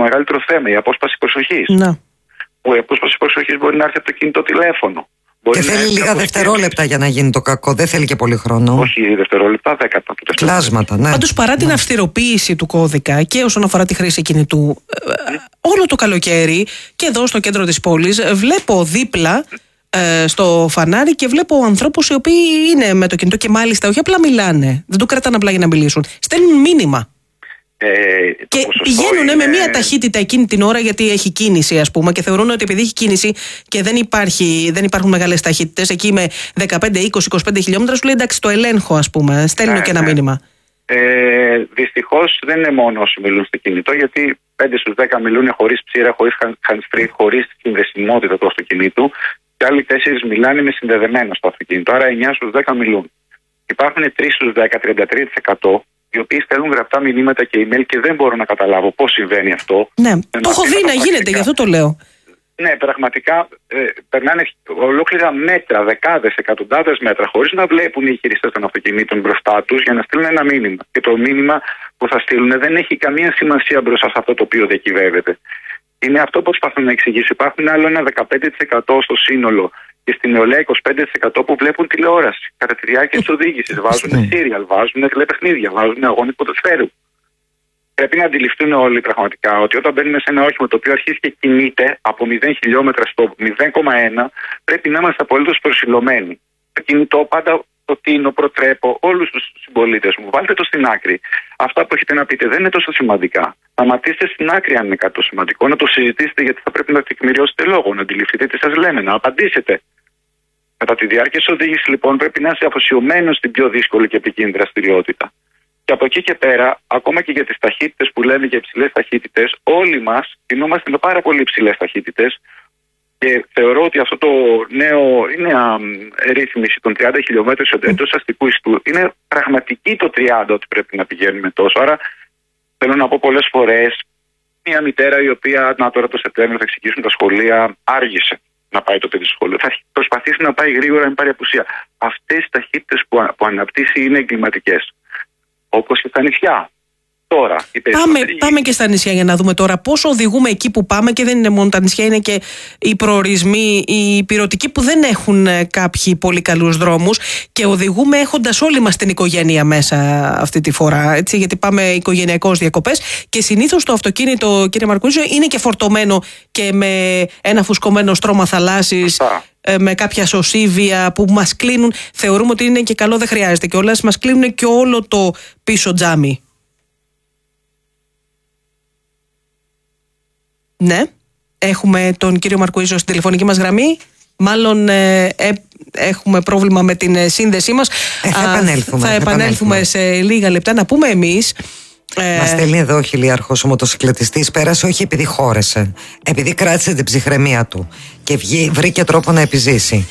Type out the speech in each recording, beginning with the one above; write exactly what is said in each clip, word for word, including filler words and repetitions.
μεγαλύτερο θέμα, η απόσπαση προσοχής. Ναι. Που η απόσπαση προσοχής μπορεί να έρθει από το κινητό τηλέφωνο. Μπορεί και θέλει λίγα δευτερόλεπτα για να γίνει το κακό, δεν θέλει και πολύ χρόνο. Όχι δευτερόλεπτα, δέκατα. Κλάσματα, ναι. Πάντως παρά ναι. την αυστηροποίηση του κώδικα και όσον αφορά τη χρήση κινητού, ε, όλο το καλοκαίρι και εδώ στο κέντρο της πόλης βλέπω δίπλα ε, στο φανάρι και βλέπω ανθρώπους οι οποίοι είναι με το κινητό και μάλιστα όχι απλά μιλάνε, δεν το κρατάνε απλά για να μιλήσουν, στέλνουν μήνυμα. Ε, και πηγαίνουν είναι... με μία ταχύτητα εκείνη την ώρα γιατί έχει κίνηση, ας πούμε, και θεωρούν ότι επειδή έχει κίνηση και δεν, υπάρχει, δεν υπάρχουν μεγάλες ταχύτητες, εκεί με δεκαπέντε, είκοσι, είκοσι πέντε χιλιόμετρα, σου λέει εντάξει, το ελέγχω, ας πούμε. Στέλνω ναι, και ένα ναι. μήνυμα. Ε, δυστυχώς δεν είναι μόνο όσοι μιλούν στο κινητό, γιατί πέντε στους δέκα μιλούν χωρίς ψήρα, χωρίς hands-free, χωρίς συνδεσιμότητα του αυτοκινήτου, και άλλοι τέσσερις μιλάνε με συνδεδεμένο στο αυτοκίνητο. Άρα εννιά στους δέκα μιλούν. Υπάρχουν τρεις στους δέκα, τριάντα τρία τοις εκατό. Οι οποίοι στέλνουν γραπτά μηνύματα και email και δεν μπορώ να καταλάβω πώς συμβαίνει αυτό. Ναι, το έχω δει να γίνεται, γι' αυτό το λέω. Ναι, πραγματικά ε, περνάνε ολόκληρα μέτρα, δεκάδες, εκατοντάδες μέτρα, χωρίς να βλέπουν οι χειριστές των αυτοκινήτων μπροστά τους για να στείλουν ένα μήνυμα. Και το μήνυμα που θα στείλουν δεν έχει καμία σημασία μπροστά σε αυτό το οποίο διακυβεύεται. Είναι αυτό που προσπαθώ να εξηγήσω. Υπάρχουν άλλο ένα δεκαπέντε τοις εκατό στο σύνολο και στην νεολαία είκοσι πέντε τοις εκατό που βλέπουν τηλεόραση κατά τη διάρκεια της οδήγησης. Βάζουν σύριαλ, βάζουν τηλεπαιχνίδια, βάζουν αγώνες ποδοσφαίρου. Πρέπει να αντιληφθούν όλοι πραγματικά ότι όταν μπαίνουμε σε ένα όχημα το οποίο αρχίζει και κινείται από μηδέν χιλιόμετρα στο μηδέν κόμμα ένα, πρέπει να είμαστε απολύτως προσιλωμένοι. Το κινητό πάντα το τίνω, προτρέπω όλους τους συμπολίτες μου. Βάλτε το στην άκρη. Αυτά που έχετε να πείτε δεν είναι τόσο σημαντικά. Σταματήστε στην άκρη αν είναι κάτι το σημαντικό. Να το συζητήσετε, γιατί θα πρέπει να τεκμηριώσετε λόγο, να αντιληφθείτε τι σας λένε, να απαντήσετε. Κατά τη διάρκεια της οδήγησης, λοιπόν, πρέπει να είσαι αφοσιωμένος στην πιο δύσκολη και επικίνδυνη δραστηριότητα. Και από εκεί και πέρα, ακόμα και για τις ταχύτητες που λέμε για υψηλές ταχύτητες, όλοι μας κινούμαστε με πάρα πολύ υψηλές ταχύτητες. Και θεωρώ ότι αυτό το νέο είναι ρύθμιση των τριάντα χιλιόμετρων εντός αστικού ιστού είναι πραγματική το τριάντα ότι πρέπει να πηγαίνουμε τόσο. Άρα θέλω να πω πολλές φορές, μια μητέρα η οποία να τώρα το Σεπτέμβριο θα ξεκινήσουν τα σχολεία, άργησε να πάει το παιδί στο σχολείο. Θα προσπαθήσει να πάει γρήγορα, να πάρει απουσία. Αυτές οι ταχύτητες που, που αναπτύσσει είναι εγκληματικές. Όπως και στα νησιά. Τώρα, πάμε, πάμε και στα νησιά για να δούμε τώρα πώς οδηγούμε εκεί που πάμε, και δεν είναι μόνο τα νησιά, είναι και οι προορισμοί, οι πυρωτικοί που δεν έχουν κάποιοι πολύ καλούς δρόμους, και οδηγούμε έχοντας όλοι μας την οικογένεια μέσα αυτή τη φορά, έτσι, γιατί πάμε οικογενειακώς διακοπές και συνήθως το αυτοκίνητο, κύριε Μαρκουίζο, είναι και φορτωμένο και με ένα φουσκωμένο στρώμα θαλάσσης, με κάποια σωσίβια που μας κλείνουν. Θεωρούμε ότι είναι και καλό, δεν χρειάζεται κιόλας, μας κλείνουν και όλο το πίσω τζάμι. Ναι, έχουμε τον κύριο Μαρκουίζο στην τηλεφωνική μας γραμμή. Μάλλον ε, ε, έχουμε πρόβλημα με την σύνδεσή μας. Ε, θα επανέλθουμε. Θα, θα επανέλθουμε, επανέλθουμε σε λίγα λεπτά. Να πούμε εμείς. Ε... Μας στέλνει εδώ ο χιλιάρχος, ο μοτοσυκλετιστής πέρασε όχι επειδή χώρεσε, επειδή κράτησε την ψυχραιμία του και βγή, βρήκε τρόπο να επιζήσει.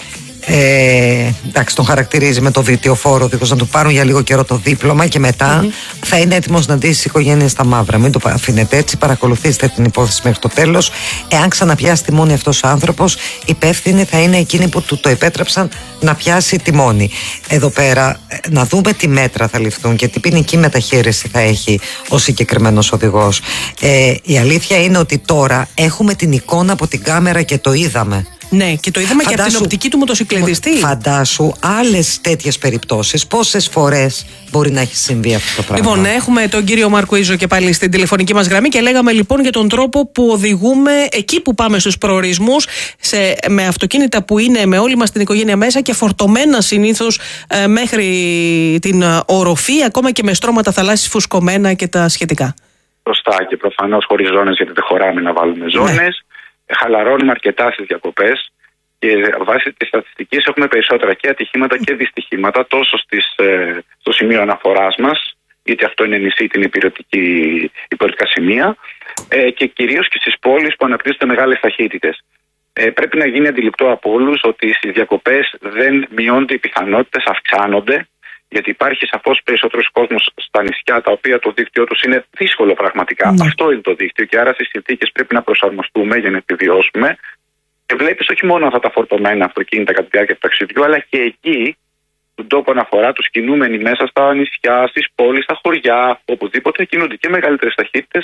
Ε, εντάξει, τον χαρακτηρίζει με το βιτιοφόρο οδηγός να του πάρουν για λίγο καιρό το δίπλωμα και μετά mm-hmm. θα είναι έτοιμος να ντύσει τις οικογένειες στα μαύρα. Μην το αφήνετε έτσι, παρακολουθήστε την υπόθεση μέχρι το τέλος. Εάν ξαναπιάσει τιμόνι αυτός ο άνθρωπος, υπεύθυνοι θα είναι εκείνοι που του το επέτρεψαν να πιάσει τιμόνι. Εδώ πέρα να δούμε τι μέτρα θα ληφθούν και τι ποινική μεταχείριση θα έχει ο συγκεκριμένος οδηγός. ε, Η αλήθεια είναι ότι τώρα έχουμε την εικόνα από την κάμερα και το είδαμε. Ναι, και το είδαμε φαντάσου, και από την οπτική του μοτοσυκλετιστή. Φαντάσου άλλες τέτοιες περιπτώσεις. Πόσες φορές μπορεί να έχει συμβεί αυτό το πράγμα. Λοιπόν, έχουμε τον κύριο Μαρκουίζο και πάλι στην τηλεφωνική μας γραμμή και λέγαμε λοιπόν για τον τρόπο που οδηγούμε εκεί που πάμε στους προορισμούς, σε, με αυτοκίνητα που είναι με όλη μας την οικογένεια μέσα και φορτωμένα συνήθως ε, μέχρι την οροφή, ακόμα και με στρώματα θαλάσσης φουσκωμένα και τα σχετικά. Σωστά, και προφανώς χωρίς ζώνες, γιατί δεν χωράμε να βάλουμε ζώνες. Ναι. Χαλαρώνουμε αρκετά στις διακοπές και βάσει της στατιστικής έχουμε περισσότερα και ατυχήματα και δυστυχήματα τόσο στις, ε, στο σημείο αναφοράς μας, γιατί αυτό είναι νησί, την υπηρετικά σημεία, ε, και κυρίως και στις πόλεις που αναπτύσσονται μεγάλες ταχύτητες. Ε, πρέπει να γίνει αντιληπτό από όλους ότι στις διακοπές δεν μειώνται οι πιθανότητες, αυξάνονται, γιατί υπάρχει σαφώς περισσότερος κόσμος στα νησιά, τα οποία το δίκτυό τους είναι δύσκολο πραγματικά. Ναι. Αυτό είναι το δίκτυο και άρα στις συνθήκες πρέπει να προσαρμοστούμε για να επιβιώσουμε. Και βλέπεις όχι μόνο αυτά τα φορτωμένα αυτοκίνητα κατά τη διάρκεια του ταξιδιού, αλλά και εκεί τον τόπο αναφορά τους κινούμενοι μέσα στα νησιά, στις πόλεις, στα χωριά, οπουδήποτε κινούνται και μεγαλύτερες ταχύτητες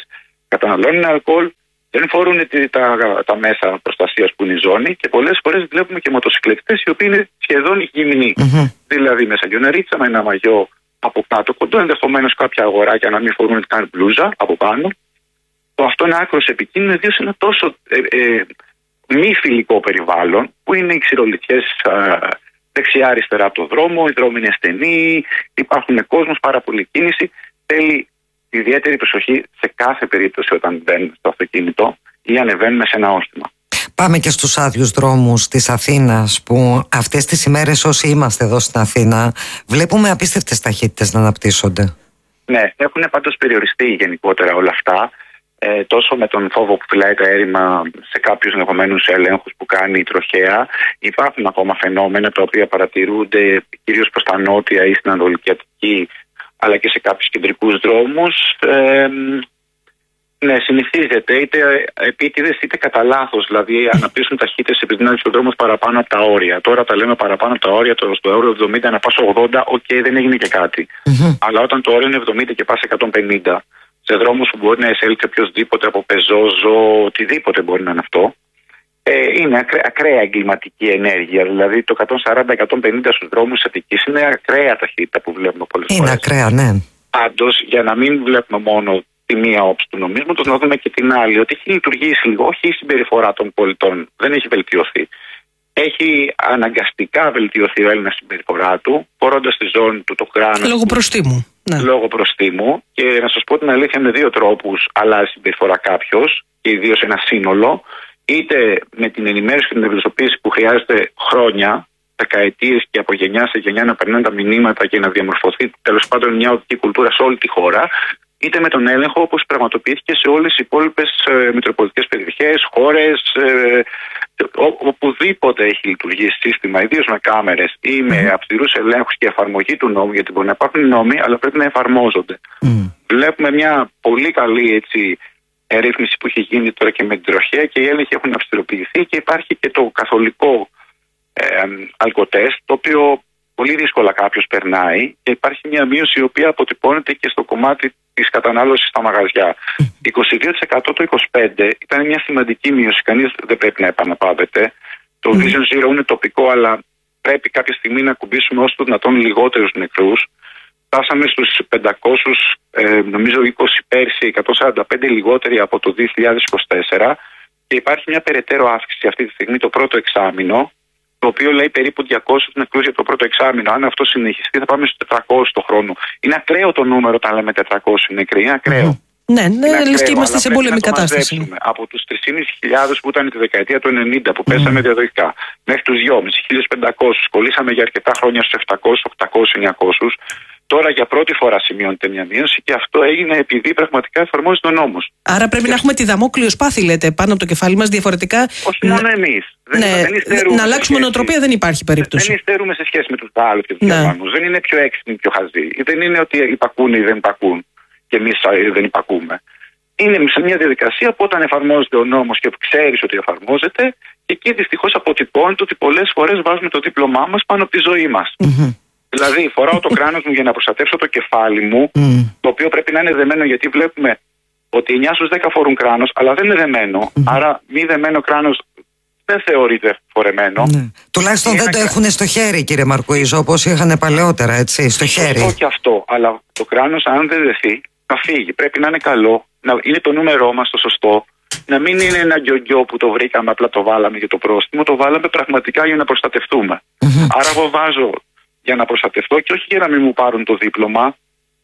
καταναλώνουν αλκοόλ, δεν φορούν τα, τα μέσα προστασίας που είναι η ζώνη και πολλές φορές βλέπουμε και μοτοσυκλετιστές οι οποίοι είναι σχεδόν γυμνοί. Mm-hmm. Δηλαδή με σαγιονερίτσα, με ένα μαγιό από κάτω κοντό, ενδεχομένως κάποια αγοράκια να μην φορούν καν μπλούζα από πάνω. Το αυτό είναι άκρως επικίνδυνο, ιδίως σε ένα τόσο ε, ε, μη φιλικό περιβάλλον που είναι οι ξηρολιτιές δεξιά-αριστερά από το δρόμο, οι δρόμοι είναι στενοί, υπάρχουν κόσμος, πάρα πολλή κίνηση. Θέλει ιδιαίτερη προσοχή σε κάθε περίπτωση όταν μπαίνουν στο αυτοκίνητο ή ανεβαίνουμε σε ένα όχημα. Πάμε και στους άδειους δρόμους της Αθήνας, που αυτές τις ημέρες όσοι είμαστε εδώ στην Αθήνα βλέπουμε απίστευτες ταχύτητες να αναπτύσσονται. Ναι, έχουν πάντως περιοριστεί γενικότερα όλα αυτά. Ε, τόσο με τον φόβο που φυλάει το έρημα σε κάποιους ενδεχομένους ελέγχους που κάνει η τροχέα. Υπάρχουν ακόμα φαινόμενα τα οποία παρατηρούνται κυρίως προς τα νότια ή στην Ανατολική Αττική, αλλά και σε κάποιους κεντρικούς δρόμους. Ε, ναι, συνηθίζεται είτε επίτηδες είτε κατά λάθος. Δηλαδή, αναπτύσσουν ταχύτητες επειδή είναι ο δρόμος παραπάνω από τα όρια. Τώρα τα λέμε παραπάνω από τα όρια, το στο όριο εβδομήντα να πας ογδόντα, οκ, okay, δεν έγινε και κάτι. Mm-hmm. Αλλά όταν το όριο είναι εβδομήντα και πας εκατόν πενήντα, σε δρόμους που μπορεί να εισέλθει οποιοδήποτε από πεζόζο, οτιδήποτε μπορεί να είναι αυτό, ε, είναι ακραία, ακραία εγκληματική ενέργεια. Δηλαδή, το εκατόν σαράντα εκατόν πενήντα στους δρόμους της Αττικής είναι ακραία ταχύτητα που βλέπουμε πολλές φορές. Είναι ακραία, ναι. Πάντως, για να μην βλέπουμε μόνο τη μία όψη του νομίσματος, να δούμε και την άλλη, ότι έχει λειτουργήσει λίγο, όχι η συμπεριφορά των πολιτών, δεν έχει βελτιωθεί. Έχει αναγκαστικά βελτιωθεί ο Έλληνας συμπεριφορά του, φορώντας στη ζώνη του το κράνος. Λόγω προστίμου. Ναι. Λόγω προστίμου. Και να σας πω την αλήθεια, με δύο τρόπους αλλάζει συμπεριφορά κάποιος, και ιδίως ένα σύνολο, είτε με την ενημέρωση και την ευαισθητοποίηση που χρειάζεται χρόνια, δεκαετίες και από γενιά σε γενιά να περνάνε τα μηνύματα και να διαμορφωθεί τέλος πάντων μια οδική κουλτούρα σε όλη τη χώρα, είτε με τον έλεγχο όπως πραγματοποιήθηκε σε όλες οι υπόλοιπες ε, μητροπολιτικές περιοχές, χώρες, ε, ο, οπουδήποτε έχει λειτουργήσει σύστημα, ιδίως με κάμερες ή με mm. αυστηρούς ελέγχους και εφαρμογή του νόμου, γιατί μπορεί να υπάρχουν νόμοι, αλλά πρέπει να εφαρμόζονται. Mm. Βλέπουμε μια πολύ καλή έτσι, ερύθμιση που έχει γίνει τώρα και με την τροχέα και οι έλεγχοι έχουν αυστηροποιηθεί και υπάρχει και το καθολικό ε, αλκοτέστ, το οποίο πολύ δύσκολα κάποιος περνάει και υπάρχει μια μείωση η οποία αποτυπώνεται και στο κομμάτι της κατανάλωσης στα μαγαζιά. είκοσι δύο τοις εκατό το είκοσι πέντε ήταν μια σημαντική μείωση, κανείς δεν πρέπει να επαναπάβεται. Το mm. Vision Zero είναι τοπικό, αλλά πρέπει κάποια στιγμή να κουμπίσουμε όσο το δυνατόν λιγότερους νεκρούς. Φτάσαμε στους πεντακόσιους, ε, νομίζω είκοσι πέρσι, εκατόν σαράντα πέντε λιγότεροι από το δύο χιλιάδες είκοσι τέσσερα και υπάρχει μια περαιτέρω αύξηση αυτή τη στιγμή το πρώτο εξάμηνο, το οποίο λέει περίπου διακόσιους νεκρούς για το πρώτο εξάμηνο. Αν αυτό συνεχιστεί, θα πάμε στους τετρακόσιους το χρόνο. Είναι ακραίο το νούμερο όταν λέμε τετρακόσιους νεκροί. Είναι ακραίο. Mm-hmm. Ναι, ναι, λες και είμαστε σε πόλεμη κατάσταση. Από τους τρεις χιλιάδες πεντακόσιους που ήταν τη δεκαετία του ενενήντα, που πέσαμε mm. διαδοχικά, μέχρι τους δυόμισι χιλιάδες πεντακόσιους, κολλήσαμε για αρκετά χρόνια στους επτακόσιους, οκτακόσιους, εννιακόσιους. Τώρα για πρώτη φορά σημειώνεται μια μείωση και αυτό έγινε επειδή πραγματικά εφαρμόζεται ο νόμος. Άρα πρέπει και... να έχουμε τη δαμόκλειο σπάθη, λέτε, πάνω από το κεφάλι μας διαφορετικά. Όχι μόνο εμείς. Ναι, δεν να αλλάξουμε νοοτροπία δεν υπάρχει περίπτωση. Δεν υστερούμε σε σχέση με τους άλλους και τους Γερμανούς. Δεν είναι πιο έξυπνοι, πιο χαζοί. Δεν είναι ότι υπακούν ή δεν υπακούν και εμείς δεν υπακούμε. Είναι σε μια διαδικασία που όταν εφαρμόζεται ο νόμος και ξέρεις ότι εφαρμόζεται, και εκεί δυστυχώς αποτυπώνεται ότι πολλές φορές βάζουμε το δίπλωμά μας πάνω από τη ζωή μας. Mm-hmm. Δηλαδή, φοράω το κράνος μου για να προστατεύσω το κεφάλι μου, mm. το οποίο πρέπει να είναι δεμένο, γιατί βλέπουμε ότι εννιά στους δέκα φορούν κράνος, αλλά δεν είναι δεμένο. Mm. Άρα, μη δεμένο κράνος δεν θεωρείται φορεμένο. Mm. Τουλάχιστον δεν το έχουν στο χέρι, κύριε Μαρκουίζο, όπως είχαν παλαιότερα, έτσι, στο χέρι. Αυτό και αυτό. Αλλά το κράνος, αν δεν δεθεί, θα φύγει. Πρέπει να είναι καλό, να είναι το νούμερό μας το σωστό. Να μην είναι ένα γκιογκιό που το βρήκαμε, απλά το βάλαμε για το πρόστιμο. Το βάλαμε πραγματικά για να προστατευτούμε. Mm-hmm. Άρα, εγώ βάζω για να προστατευτώ και όχι για να μην μου πάρουν το δίπλωμα.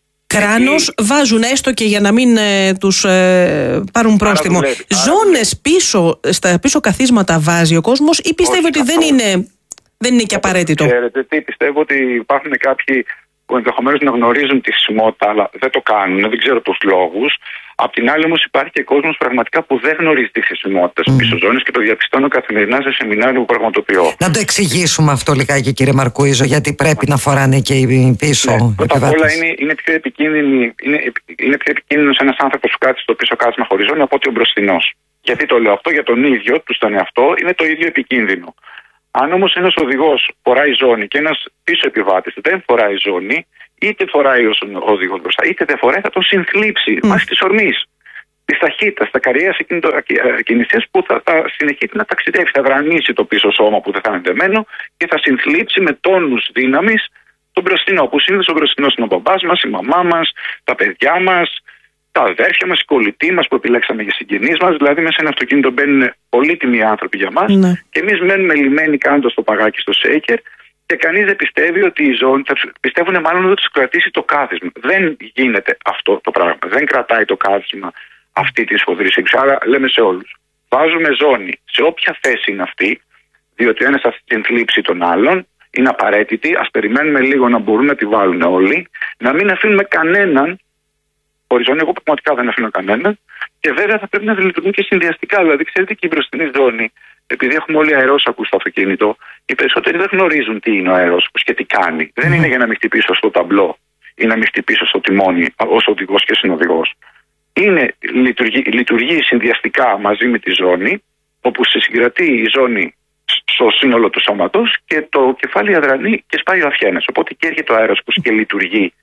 Κράνος γιατί... βάζουν έστω και για να μην ε, τους ε, πάρουν πρόστιμο. Ζώνες πίσω, στα πίσω καθίσματα βάζει ο κόσμος ή πιστεύει ότι δεν είναι, δεν είναι και απαραίτητο? Ξέρετε τι, πιστεύω ότι υπάρχουν κάποιοι που ενδεχομένως να γνωρίζουν τη χρησιμότητα, αλλά δεν το κάνουν, δεν ξέρω τους λόγους. Απ' την άλλη όμως υπάρχει και κόσμος πραγματικά που δεν γνωρίζει τη χρησιμότητα στις mm. πίσω ζώνες και το διαπιστώνω καθημερινά σε σεμινάριο που πραγματοποιώ. Να το εξηγήσουμε αυτό λιγάκι, κύριε Μαρκουίζο, γιατί πρέπει να φοράνε και οι πίσω. Ναι, πρώτα απ' όλα είναι, είναι, πιο επικίνδυνη, είναι, είναι πιο επικίνδυνος ένας άνθρωπος που κάθεται στο πίσω κάθισμα χωρίς ζώνη από ότι ο μπροστινός. Γιατί το λέω αυτό? Για τον ίδιο, του τον εαυτό, είναι το ίδιο επικίνδυνο. Αν όμως ένας οδηγός φοράει ζώνη και ένας πίσω επιβάτης δεν φοράει ζώνη, είτε φοράει ο οδηγός μπροστά, είτε δεν φοράει, θα τον συνθλίψει mm. βάσει της ορμής. της ταχύτητας, τα καριέρας ακινησίας που θα, θα συνεχίσει να ταξιδεύει, θα δρανήσει το πίσω σώμα που δεν θα είναι ντεμένο και θα συνθλίψει με τόνους δύναμης τον μπροστινό, που συνήθως ο μπροστινός είναι ο μπαμπάς μας, η μαμά μας, τα παιδιά μας, τα αδέρφια μας, οι κολλητοί μας που επιλέξαμε για συγγενείς μας. Δηλαδή, μέσα σε ένα αυτοκίνητο μπαίνουν πολύτιμοι άνθρωποι για μας, ναι. Και εμείς μένουμε λυμμένοι κάνοντας το παγάκι στο σέικερ και κανείς δεν πιστεύει ότι η ζώνη, θα πιστεύουν μάλλον ότι τους κρατήσει το κάθισμα. Δεν γίνεται αυτό το πράγμα. Δεν κρατάει το κάθισμα αυτή τη σφοδρή σύγκρουση. Άρα, λέμε σε όλους, βάζουμε ζώνη σε όποια θέση είναι αυτή, διότι ο ένας θα συνθλίψει τον άλλον. Είναι απαραίτητη. Ας περιμένουμε λίγο να μπορούν να τη βάλουν όλοι, να μην αφήνουμε κανέναν. Οριζόνη, εγώ πραγματικά δεν αφήνω κανέναν. Και βέβαια θα πρέπει να λειτουργούν και συνδυαστικά. Δηλαδή, ξέρετε, και η μπροστινή ζώνη, επειδή έχουμε όλοι αερόσακους στο αυτοκίνητο, οι περισσότεροι δεν γνωρίζουν τι είναι ο αερόσακος και τι κάνει. Mm. Δεν είναι για να μην χτυπήσω στο ταμπλό ή να μην χτυπήσω στο τιμόνι ως οδηγός και συνοδηγός. Είναι, λειτουργεί, λειτουργεί συνδυαστικά μαζί με τη ζώνη, όπου σε συγκρατεί η ζώνη στο σύνολο του σώματος και το κεφάλι αδρανεί και σπάει ο αυχένας. Οπότε και έρχεται ο αέρος και λειτουργεί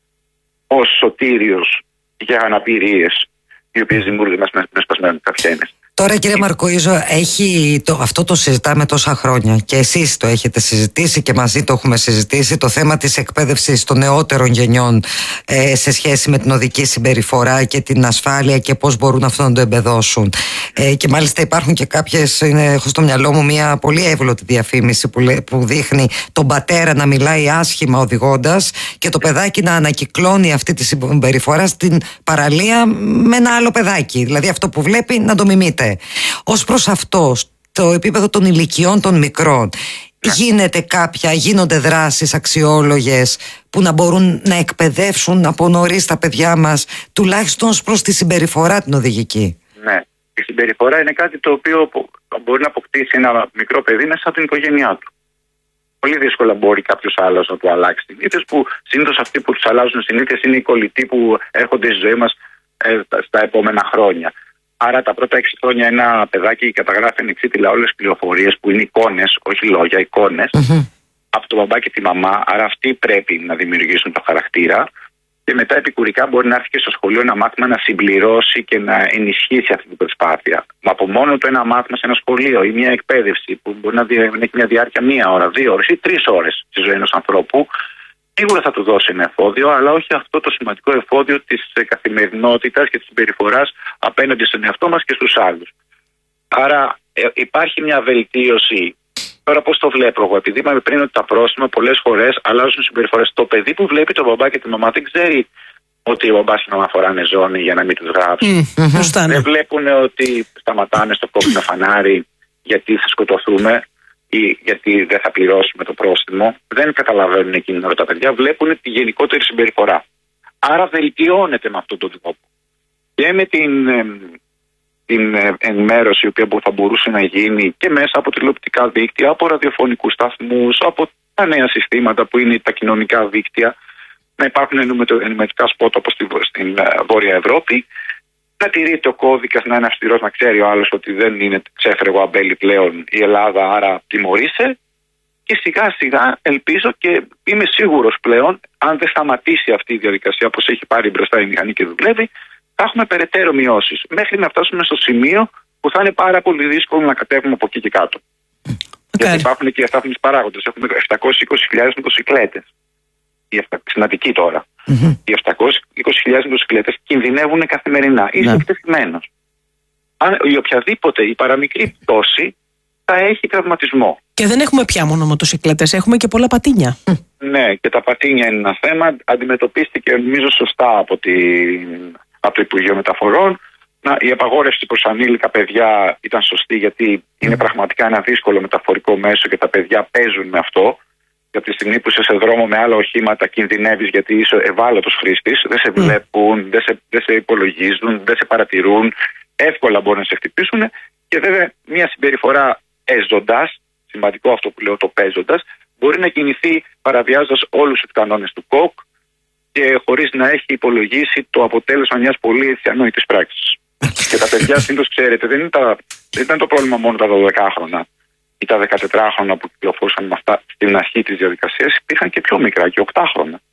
ως σωτήριος για αναπηρίες οι οποίες δημιουργούν με σπασμένους αυχένες. Τώρα, κύριε Μαρκοΐζο, έχει το, αυτό το συζητάμε τόσα χρόνια και εσείς το έχετε συζητήσει και μαζί το έχουμε συζητήσει, το θέμα της εκπαίδευσης των νεότερων γενιών ε, σε σχέση με την οδική συμπεριφορά και την ασφάλεια και πώς μπορούν αυτό να το εμπεδώσουν. Ε, και μάλιστα υπάρχουν και κάποιες, είναι, έχω στο μυαλό μου μια πολύ εύγλωτη διαφήμιση που, λέ, που δείχνει τον πατέρα να μιλάει άσχημα οδηγώντας και το παιδάκι να ανακυκλώνει αυτή τη συμπεριφορά στην παραλία με ένα άλλο παιδάκι. Δηλαδή αυτό που βλέπει να το μιμείται. Ως προς αυτό, στο επίπεδο των ηλικιών των μικρών, γίνεται κάποια, γίνονται δράσεις αξιόλογες που να μπορούν να εκπαιδεύσουν από νωρίς τα παιδιά μας, τουλάχιστον ως προς τη συμπεριφορά την οδηγική? Ναι, η συμπεριφορά είναι κάτι το οποίο μπορεί να αποκτήσει ένα μικρό παιδί μέσα από την οικογένειά του. Πολύ δύσκολα μπορεί κάποιος άλλος να του αλλάξει συνήθειες, που συνήθως αυτοί που τους αλλάζουν συνήθειες είναι οι κολλητοί που έρχονται στη ζωή μας ε, στα επόμενα χρόνια. Άρα τα πρώτα έξι χρόνια ένα παιδάκι καταγράφει ανεξίτηλα όλες τις πληροφορίες που είναι εικόνες, όχι λόγια, εικόνες, mm-hmm. από τον μπαμπά και τη μαμά. Άρα αυτοί πρέπει να δημιουργήσουν το χαρακτήρα και μετά επικουρικά μπορεί να έρθει και στο σχολείο ένα μάθημα να συμπληρώσει και να ενισχύσει αυτή την προσπάθεια. Μα από μόνο το ένα μάθημα σε ένα σχολείο ή μια εκπαίδευση που μπορεί να έχει μια διάρκεια μία ώρα, δύο ώρες ή τρεις ώρες στη ζωή ενός ανθρώπου, σίγουρα θα του δώσει ένα εφόδιο, αλλά όχι αυτό το σημαντικό εφόδιο της καθημερινότητας και της συμπεριφοράς απέναντι στον εαυτό μας και στους άλλους. Άρα ε, υπάρχει μια βελτίωση. Τώρα πώς το βλέπω εγώ? Επειδή είπαμε πριν ότι τα πρόστιμα πολλές φορές αλλάζουν συμπεριφορές. Το παιδί που βλέπει τον μπαμπά και τη μαμά δεν ξέρει ότι ο μπαμπάς και η μαμά φοράνε ζώνη για να μην τους γράψουν. Mm-hmm. Δεν βλέπουν ότι σταματάνε στο κόκκινο φανάρι γιατί θα σκοτωθούμε ή γιατί δεν θα πληρώσουμε το πρόστιμο. Δεν καταλαβαίνουν εκείνη την ώρα τα παιδιά, βλέπουν τη γενικότερη συμπεριφορά. Άρα βελτιώνεται με αυτόν τον τρόπο. Και με την, την ενημέρωση η οποία θα μπορούσε να γίνει και μέσα από τηλεοπτικά δίκτυα, από ραδιοφωνικούς σταθμούς, από τα νέα συστήματα που είναι τα κοινωνικά δίκτυα, να υπάρχουν ενημερωτικά σπότ όπως στην Βόρεια Ευρώπη, να τηρείται ο κώδικας, να είναι αυστηρός, να ξέρει ο άλλος ότι δεν είναι ξέφρεγο αμπέλι πλέον η Ελλάδα, άρα τιμωρείσαι. Και σιγά σιγά ελπίζω και είμαι σίγουρος πλέον, αν δεν σταματήσει αυτή η διαδικασία όπως έχει πάρει μπροστά η μηχανή και δουλεύει, θα έχουμε περαιτέρω μειώσεις. Μέχρι να φτάσουμε στο σημείο που θα είναι πάρα πολύ δύσκολο να κατέβουμε από εκεί και κάτω. Okay. Γιατί υπάρχουν και αστάθμιες παράγοντες. Έχουμε επτακόσιες είκοσι χιλιάδες μοτοσυκλέτες. Στην Αττική τώρα. Mm-hmm. Οι επτακόσιες είκοσι χιλιάδες μοτοσυκλέτες κινδυνεύουν καθημερινά. Είσαι yeah. εκτεθειμένος. Αν η οποιαδήποτε η παραμικρή πτώση θα έχει τραυματισμό. Και δεν έχουμε πια μόνο μοτοσυκλέτες, έχουμε και πολλά πατίνια. Ναι, και τα πατίνια είναι ένα θέμα. Αντιμετωπίστηκε νομίζω σωστά από, την, από το Υπουργείο Μεταφορών. Να, η απαγόρευση προς ανήλικα παιδιά ήταν σωστή, γιατί είναι πραγματικά ένα δύσκολο μεταφορικό μέσο και τα παιδιά παίζουν με αυτό. Και από τη στιγμή που είσαι σε δρόμο με άλλα οχήματα κινδυνεύεις, γιατί είσαι ευάλωτος χρήστης, δεν σε βλέπουν, δεν σε, δεν σε υπολογίζουν, δεν σε παρατηρούν, εύκολα μπορούν να σε χτυπήσουν. Και βέβαια μια συμπεριφορά έζοντας, σημαντικό αυτό που λέω, το παίζοντας, μπορεί να κινηθεί παραβιάζοντας όλους τους κανόνες του ΚΟΚ και χωρίς να έχει υπολογίσει το αποτέλεσμα μιας πολύ έτσι ανόητης πράξης. Και τα παιδιά συνήθως, ξέρετε, δεν, τα, δεν ήταν το πρόβλημα μόνο τα δωδεκάχρονα ή τα δεκατετράχρονα που κυκλοφορούσαν με αυτά στην αρχή της διαδικασίας, υπήρχαν και πιο μικρά και οκτάχρονα.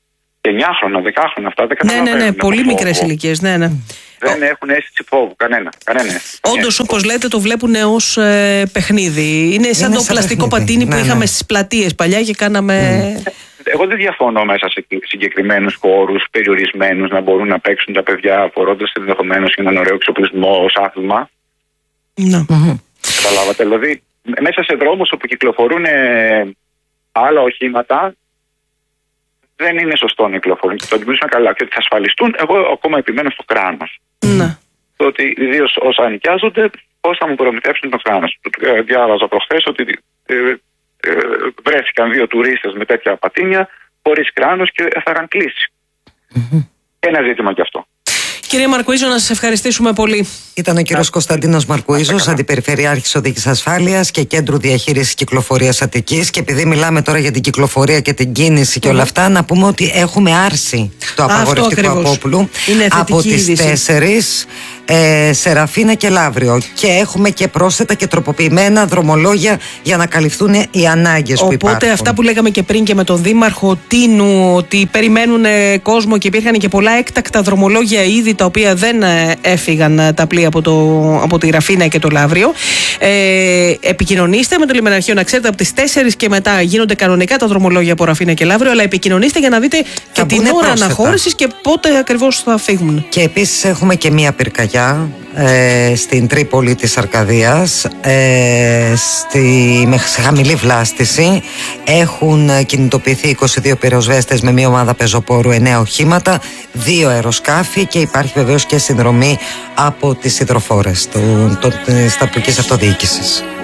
εννιά χρόνια, δέκα χρόνια αυτά δεν Ναι, ναι, καταλαβαίνουν. ναι, πολύ μικρές ηλικίες, ναι, ναι. Δεν έχουν αίσθηση φόβου, κανένα. κανένα. Όντως, όπως λέτε, το βλέπουν ως ε, παιχνίδι. Είναι σαν Είναι το σαν πλαστικό παιχνίδι. πατίνι που Ναι, είχαμε ναι. στις πλατείες παλιά και κάναμε. Mm. Εγώ δεν διαφωνώ μέσα σε συγκεκριμένους χώρους, περιορισμένους, να μπορούν να παίξουν τα παιδιά φορώντας ενδεχομένως έναν ωραίο εξοπλισμό ως άθλημα. Ναι. Mm-hmm. Καταλάβατε. Δηλαδή, μέσα σε δρόμους όπου κυκλοφορούν άλλα οχήματα, δεν είναι σωστό να κυκλοφορούν και το αντιμετωπίσουν καλά. Και ότι θα ασφαλιστούν, εγώ ακόμα επιμένω στο κράνος. Ναι. Το ότι ιδίως όσα νοικιάζονται, πώς θα μου προμηθεύσουν το κράνος. Διάβαζα προχθές ότι ε, ε, βρέθηκαν δύο τουρίστες με τέτοια πατίνια χωρίς κράνος και θα είχαν κλείσει. Mm-hmm. Ένα ζήτημα κι αυτό. Κύριε Μαρκουίζο, να σας ευχαριστήσουμε πολύ. Ήταν ο κύριος Κωνσταντίνος Μαρκουίζος, Αντιπεριφερειάρχης Οδικής Ασφάλειας και Κέντρου Διαχείρισης Κυκλοφορίας Αττικής. Και επειδή μιλάμε τώρα για την κυκλοφορία και την κίνηση και όλα αυτά, να πούμε ότι έχουμε άρση το απαγορευτικό απόπλου από τις τέσσερις ε, Σεραφίνα και Λαύριο. Και έχουμε και πρόσθετα και τροποποιημένα δρομολόγια για να καλυφθούν οι ανάγκες που υπάρχουν. Οπότε αυτά που λέγαμε και πριν και με τον Δήμαρχο Τίνου, ότι περιμένουν κόσμο και υπήρχαν και πολλά έκτακτα δρομολόγια ήδη τα οποία δεν έφυγαν τα πλοία από, το, από τη Ραφίνα και το Λαύριο. Ε, επικοινωνήστε με το λιμεναρχείο, να ξέρετε από τις τέσσερις και μετά γίνονται κανονικά τα δρομολόγια από Ραφίνα και Λαύριο, αλλά επικοινωνήστε για να δείτε και την ώρα αναχώρησης και πότε ακριβώς θα φύγουν. Και επίσης έχουμε και μία πυρκαγιά ε, στην Τρίπολη της Αρκαδίας, ε, στη, με χαμηλή βλάστηση. Έχουν κινητοποιηθεί είκοσι δύο πυροσβέστες με μία ομάδα πεζοπόρου, εννέα οχήματα, δύο αεροσκάφη και υπάρχει βεβαίως και συνδρομή από τις υδροφόρες της τοπικής αυτοδιοίκησης.